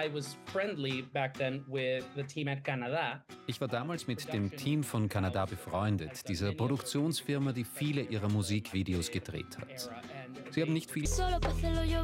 Ich war damals mit dem Team von Canada befreundet, dieser Produktionsfirma, die viele ihrer Musikvideos gedreht hat. Sie haben nicht viel